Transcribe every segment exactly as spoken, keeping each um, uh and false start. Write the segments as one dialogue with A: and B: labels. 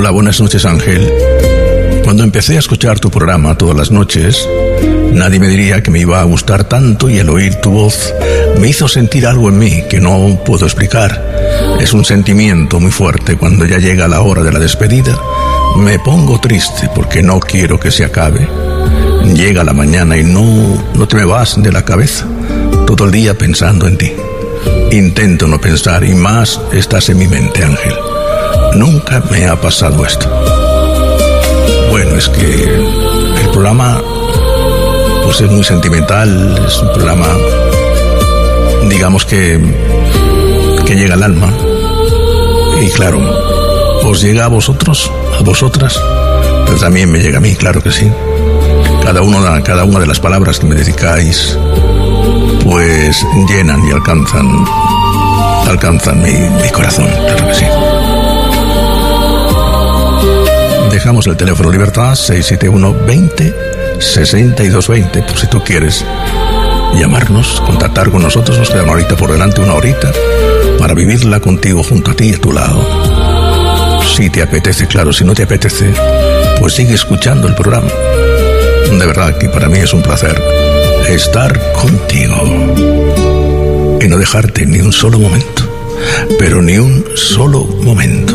A: Hola, buenas noches, Ángel. Cuando empecé a escuchar tu programa todas las noches, nadie me diría que me iba a gustar tanto, y el oír tu voz me hizo sentir algo en mí que no puedo explicar. Es un sentimiento muy fuerte. Cuando ya llega la hora de la despedida, me pongo triste porque no quiero que se acabe. Llega la mañana y no, no te me vas de la cabeza. Todo el día pensando en ti. Intento no pensar y más estás en mi mente, Ángel. Nunca me ha pasado esto. Bueno, es que el programa pues es muy sentimental, es un programa, digamos que, que llega al alma. Y claro, os llega a vosotros, a vosotras, pero también me llega a mí, claro que sí. Cada, uno, cada una de las palabras que me dedicáis, pues llenan y alcanzan, alcanzan mi, mi corazón, claro que sí. Dejamos el teléfono Libertad seis siete uno veinte sesenta y dos veinte por si tú quieres llamarnos, contactar con nosotros. Nos queda una horita por delante, una horita para vivirla contigo, junto a ti y a tu lado. Si te apetece, claro. Si no te apetece, pues sigue escuchando el programa. De verdad que para mí es un placer estar contigo y no dejarte ni un solo momento, pero ni un solo momento.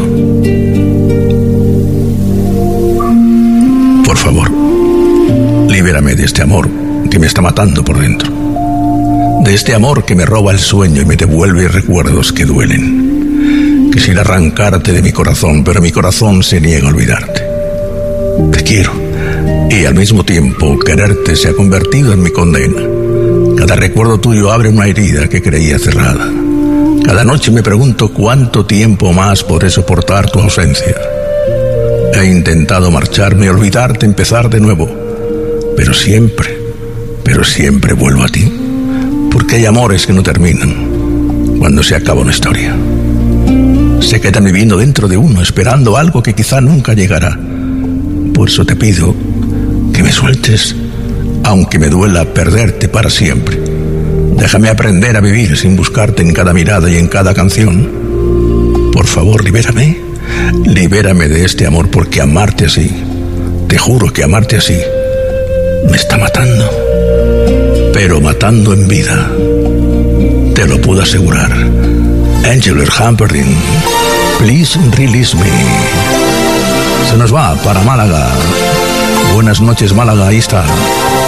A: Por favor, libérame de este amor que me está matando por dentro, de este amor que me roba el sueño y me devuelve recuerdos que duelen. Quisiera arrancarte de mi corazón, pero mi corazón se niega a olvidarte. Te quiero, y al mismo tiempo quererte se ha convertido en mi condena. Cada recuerdo tuyo abre una herida que creía cerrada. Cada noche me pregunto cuánto tiempo más podré soportar tu ausencia. He intentado marcharme, olvidarte, empezar de nuevo, pero siempre, pero siempre vuelvo a ti, porque hay amores que no terminan cuando se acaba una historia. Se quedan viviendo dentro de uno, esperando algo que quizá nunca llegará. Por eso te pido que me sueltes, aunque me duela perderte para siempre. Déjame aprender a vivir sin buscarte en cada mirada y en cada canción. Por favor, libérame, libérame de este amor, porque amarte así, te juro que amarte así, me está matando, pero matando en vida. Te lo puedo asegurar. Angela Humperdinck, Please Release Me. Se nos va para Málaga. Buenas noches, Málaga, ahí está.